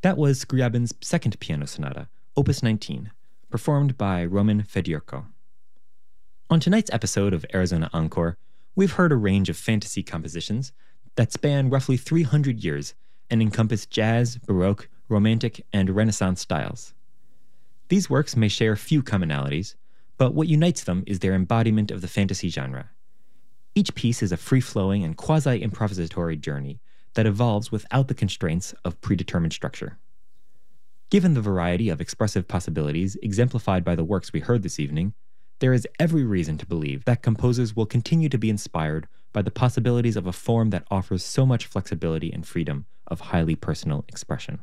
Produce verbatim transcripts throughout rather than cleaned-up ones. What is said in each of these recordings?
That was Scriabin's second piano sonata, Opus nineteen, performed by Roman Federico. On tonight's episode of Arizona Encore, we've heard a range of fantasy compositions that span roughly three hundred years and encompass jazz, Baroque, Romantic, and Renaissance styles. These works may share few commonalities, but what unites them is their embodiment of the fantasy genre. Each piece is a free-flowing and quasi-improvisatory journey that evolves without the constraints of predetermined structure. Given the variety of expressive possibilities exemplified by the works we heard this evening, there is every reason to believe that composers will continue to be inspired by the possibilities of a form that offers so much flexibility and freedom of highly personal expression.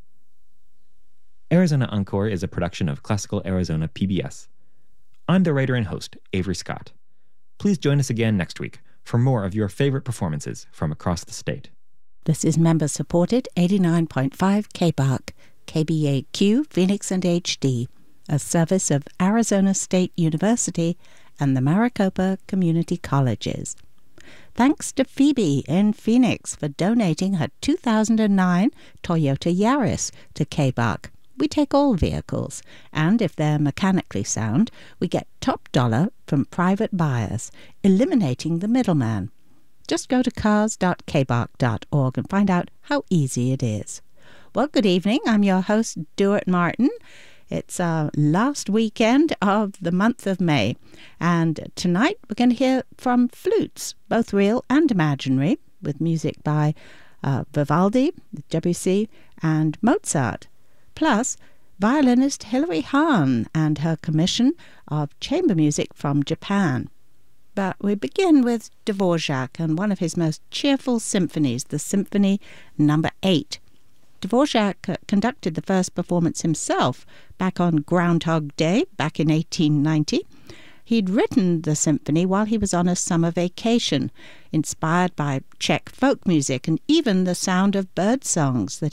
Arizona Encore is a production of Classical Arizona P B S. I'm the writer and host, Avery Scott. Please join us again next week for more of your favorite performances from across the state. This is member-supported eighty-nine point five K B A C, K B A Q, Phoenix and H D, a service of Arizona State University and the Maricopa Community Colleges. Thanks to Phoebe in Phoenix for donating her two thousand nine Toyota Yaris to K B A C. We take all vehicles, and if they're mechanically sound, we get top dollar from private buyers, eliminating the middleman. Just go to cars dot k b a c dot org and find out how easy it is. Well, good evening. I'm your host, Duart Martin. It's our last weekend of the month of May, and tonight we're going to hear from flutes, both real and imaginary, with music by uh, Vivaldi, Debussy, and Mozart, plus violinist Hilary Hahn and her commission of chamber music from Japan. But we begin with Dvorak and one of his most cheerful symphonies, the Symphony Number eight. Dvorak uh, conducted the first performance himself back on Groundhog Day, back in eighteen ninety. He'd written the symphony while he was on a summer vacation, inspired by Czech folk music and even the sound of bird songs that